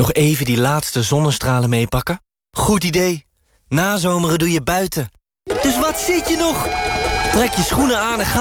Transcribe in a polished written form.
Nog even die laatste zonnestralen meepakken? Goed idee. Nazomeren doe je buiten. Dus wat zit je nog? Trek je schoenen aan en ga